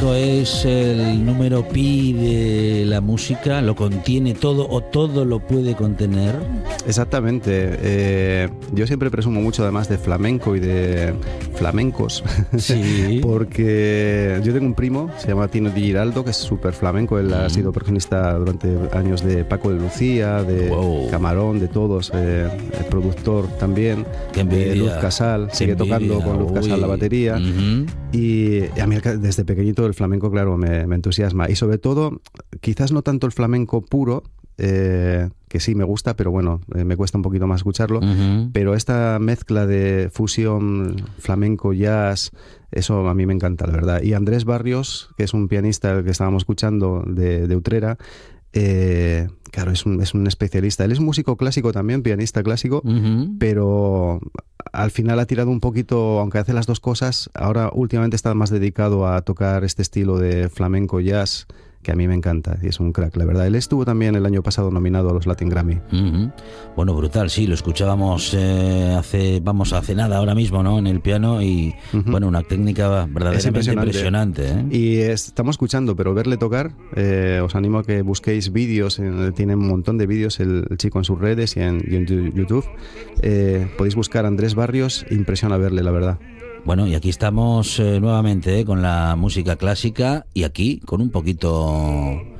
flamenco es el número pi de la música, lo contiene todo o todo lo puede contener. Exactamente. Yo siempre presumo mucho además de flamenco y de flamencos, Sí. porque yo tengo un primo, se llama Tino Di Giraldo, que es súper flamenco. Él ha sido percusionista durante años de Paco de Lucía, de Camarón, de todos, el productor también, de Luz Casal, sigue tocando con Luz Casal la batería. Y a mí desde pequeñito el flamenco, claro, me entusiasma. Y sobre todo, quizás no tanto el flamenco puro, que sí me gusta, pero bueno, me cuesta un poquito más escucharlo. Pero esta mezcla de fusión flamenco, jazz, eso a mí me encanta, la verdad. Y Andrés Barrios, que es un pianista el que estábamos escuchando de Utrera, claro, es un especialista. Él es músico clásico también, pianista clásico, pero al final ha tirado un poquito, aunque hace las dos cosas. Ahora últimamente está más dedicado a tocar este estilo de flamenco jazz, que a mí me encanta, y es un crack, la verdad. Él estuvo también el año pasado nominado a los Latin Grammy. Bueno, brutal, sí, lo escuchábamos hace nada ahora mismo, ¿no? En el piano y, bueno, una técnica verdaderamente impresionante. Y estamos escuchando, pero verle tocar, os animo a que busquéis vídeos, tiene un montón de vídeos el chico en sus redes y en YouTube. Podéis buscar Andrés Barrios, impresiona verle, la verdad. Bueno, y aquí estamos nuevamente con la música clásica y aquí con un poquito